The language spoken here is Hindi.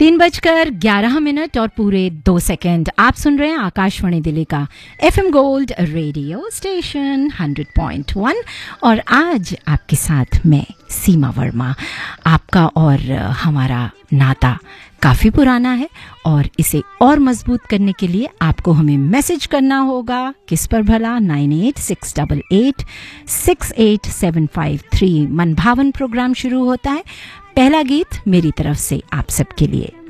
3:11 और पूरे 2 सेकंड। आप सुन रहे हैं आकाशवाणी दिल्ली का FM गोल्ड रेडियो स्टेशन 100.1 और आज आपके साथ मैं सीमा वर्मा। आपका और हमारा नाता काफ़ी पुराना है और इसे और मजबूत करने के लिए आपको हमें मैसेज करना होगा। किस पर भला? 9868868753 मनभावन प्रोग्राम शुरू होता है। पहला गीत मेरी तरफ से आप सबके लिए।